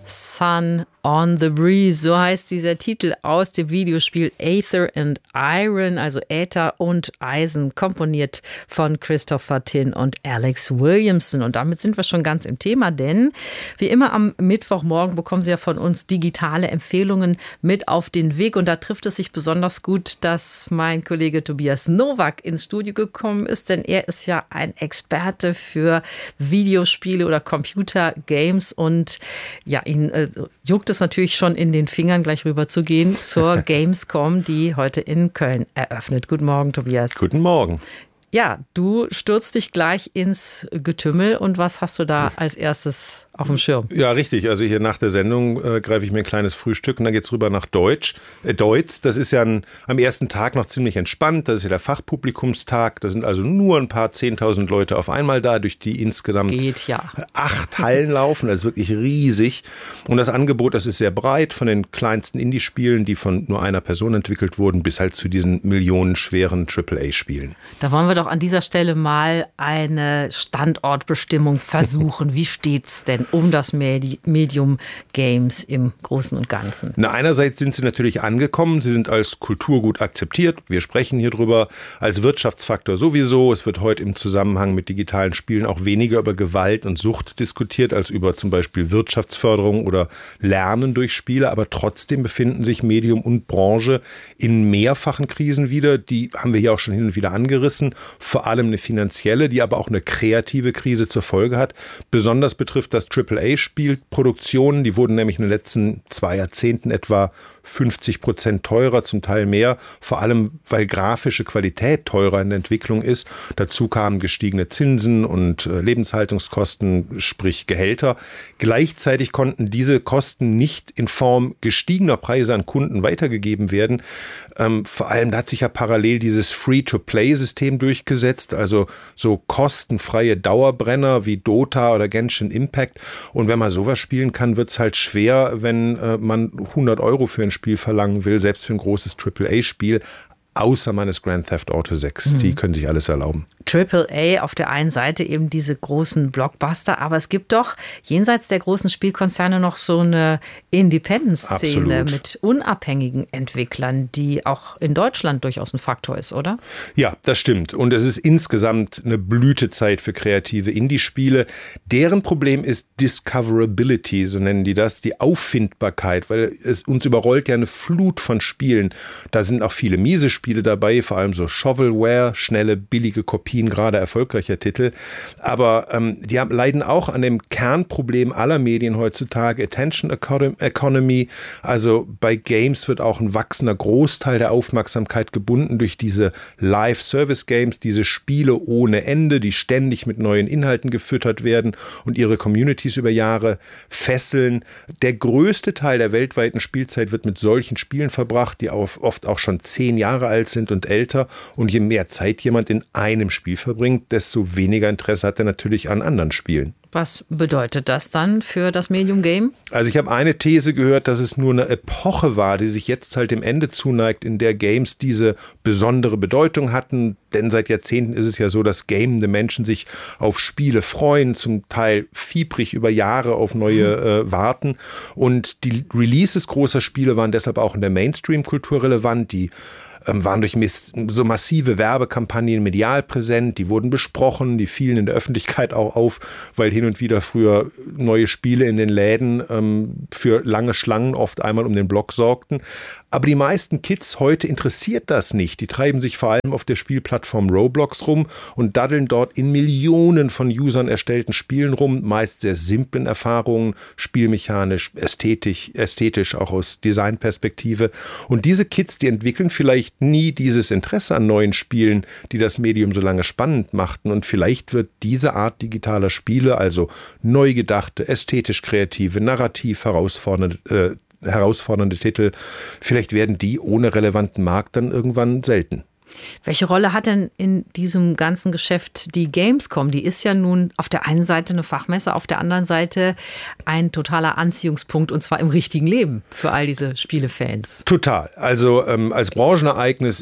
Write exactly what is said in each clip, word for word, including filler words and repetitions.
Sun on the Breeze, so heißt dieser Titel aus dem Videospiel Aether and Iron, also Äther und Eisen, komponiert von Christopher Tin und Alex Williamson. Und damit sind wir schon ganz im Thema, denn wie immer am Mittwochmorgen bekommen Sie ja von uns digitale Empfehlungen mit auf den Weg. Und da trifft es sich besonders gut, dass mein Kollege Tobias Nowak ins Studio gekommen ist, denn er ist ja ein Experte für Videospiele oder Computergames und ja, ihn äh, juckt es natürlich schon in den Fingern, gleich rüber zu gehen zur Gamescom, die heute in Köln eröffnet. Guten Morgen, Tobias. Guten Morgen. Ja, du stürzt dich gleich ins Getümmel und was hast du da als erstes auf dem Schirm? Ja, richtig. Also hier nach der Sendung äh, greife ich mir ein kleines Frühstück und dann geht's rüber nach Deutsch. Äh, Deutz, das ist ja ein, am ersten Tag noch ziemlich entspannt. Das ist ja der Fachpublikumstag. Da sind also nur ein paar zehntausend Leute auf einmal da, durch die insgesamt Geht, ja. acht Hallen laufen. Das ist wirklich riesig. Und das Angebot, das ist sehr breit, von den kleinsten Indie-Spielen, die von nur einer Person entwickelt wurden, bis halt zu diesen millionenschweren Triple A-Spielen. Da wollen wir doch an dieser Stelle mal eine Standortbestimmung versuchen. Wie steht's denn um das Medium Games im Großen und Ganzen? Na, einerseits sind sie natürlich angekommen. Sie sind als Kulturgut akzeptiert. Wir sprechen hier drüber. Als Wirtschaftsfaktor sowieso. Es wird heute im Zusammenhang mit digitalen Spielen auch weniger über Gewalt und Sucht diskutiert, als über zum Beispiel Wirtschaftsförderung oder Lernen durch Spiele. Aber trotzdem befinden sich Medium und Branche in mehrfachen Krisen wieder. Die haben wir hier auch schon hin und wieder angerissen. Vor allem eine finanzielle, die aber auch eine kreative Krise zur Folge hat. Besonders betrifft das Triple A-Spielproduktionen. Die wurden nämlich in den letzten zwei Jahrzehnten etwa fünfzig Prozent teurer, zum Teil mehr. Vor allem, weil grafische Qualität teurer in der Entwicklung ist. Dazu kamen gestiegene Zinsen und Lebenshaltungskosten, sprich Gehälter. Gleichzeitig konnten diese Kosten nicht in Form gestiegener Preise an Kunden weitergegeben werden. Ähm, vor allem, da hat sich ja parallel dieses Free-to-Play-System durchgesetzt, also so kostenfreie Dauerbrenner wie Dota oder Genshin Impact. Und wenn man sowas spielen kann, wird es halt schwer, wenn äh, man hundert Euro für ein Spiel verlangen will, selbst für ein großes Triple A-Spiel. Außer meines Grand Theft Auto sechs. Mhm. Die können sich alles erlauben. Triple A auf der einen Seite eben diese großen Blockbuster, aber es gibt doch jenseits der großen Spielkonzerne noch so eine Independent-Szene mit unabhängigen Entwicklern, die auch in Deutschland durchaus ein Faktor ist, oder? Ja, das stimmt. Und es ist insgesamt eine Blütezeit für kreative Indie-Spiele. Deren Problem ist Discoverability, so nennen die das, die Auffindbarkeit, weil es uns überrollt ja eine Flut von Spielen. Da sind auch viele miese Spiele dabei, vor allem so Shovelware, schnelle, billige Kopien gerade erfolgreicher Titel. Aber ähm, die haben, leiden auch an dem Kernproblem aller Medien heutzutage, Attention Economy. Also bei Games wird auch ein wachsender Großteil der Aufmerksamkeit gebunden durch diese Live-Service-Games, diese Spiele ohne Ende, die ständig mit neuen Inhalten gefüttert werden und ihre Communities über Jahre fesseln. Der größte Teil der weltweiten Spielzeit wird mit solchen Spielen verbracht, die oft auch schon zehn Jahre alt sind und älter. Und je mehr Zeit jemand in einem Spiel verbringt, desto weniger Interesse hat er natürlich an anderen Spielen. Was bedeutet das dann für das Medium Game? Also ich habe eine These gehört, dass es nur eine Epoche war, die sich jetzt halt dem Ende zuneigt, in der Games diese besondere Bedeutung hatten. Denn seit Jahrzehnten ist es ja so, dass gamende Menschen sich auf Spiele freuen, zum Teil fiebrig über Jahre auf neue äh, warten. Und die Releases großer Spiele waren deshalb auch in der Mainstream-Kultur relevant. Die waren durch so massive Werbekampagnen medial präsent, die wurden besprochen, die fielen in der Öffentlichkeit auch auf, weil hin und wieder früher neue Spiele in den Läden ähm, für lange Schlangen oft einmal um den Block sorgten. Aber die meisten Kids heute interessiert das nicht. Die treiben sich vor allem auf der Spielplattform Roblox rum und daddeln dort in Millionen von Usern erstellten Spielen rum, meist sehr simplen Erfahrungen, spielmechanisch, ästhetisch, ästhetisch auch aus Designperspektive. Und diese Kids, die entwickeln vielleicht nie dieses Interesse an neuen Spielen, die das Medium so lange spannend machten. Und vielleicht wird diese Art digitaler Spiele, also neu gedachte, ästhetisch kreative, narrativ herausfordernde äh, herausfordernde Titel, vielleicht werden die ohne relevanten Markt dann irgendwann selten. Welche Rolle hat denn in diesem ganzen Geschäft die Gamescom? Die ist ja nun auf der einen Seite eine Fachmesse, auf der anderen Seite ein totaler Anziehungspunkt und zwar im richtigen Leben für all diese Spielefans. Total. Also ähm, als Branchenereignis ist sie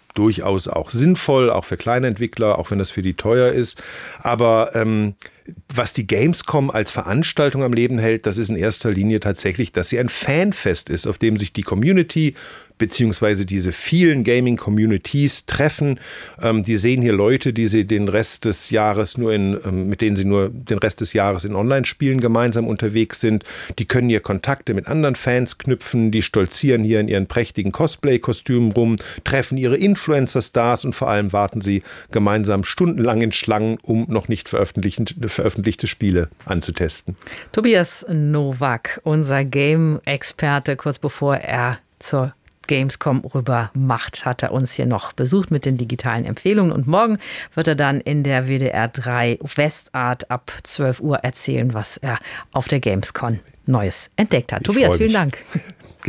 durchaus auch sinnvoll, auch für kleine Entwickler, auch wenn das für die teuer ist. Aber ähm, was die Gamescom als Veranstaltung am Leben hält, das ist in erster Linie tatsächlich, dass sie ein Fanfest ist, auf dem sich die Community beziehungsweise diese vielen Gaming-Communities treffen. Ähm, die sehen hier Leute, die sie den Rest des Jahres nur in, ähm, mit denen sie nur den Rest des Jahres in Online-Spielen gemeinsam unterwegs sind. Die können hier Kontakte mit anderen Fans knüpfen, die stolzieren hier in ihren prächtigen Cosplay-Kostümen rum, treffen ihre Influencer-Stars und vor allem warten sie gemeinsam stundenlang in Schlangen, um noch nicht veröffentlichte, veröffentlichte Spiele anzutesten. Tobias Nowak, unser Game-Experte, kurz bevor er zur Gamescom rüber macht, hat er uns hier noch besucht mit den digitalen Empfehlungen. Und morgen wird er dann in der W D R drei Westart ab zwölf Uhr erzählen, was er auf der Gamescom Neues entdeckt hat. Ich Tobias, vielen Dank.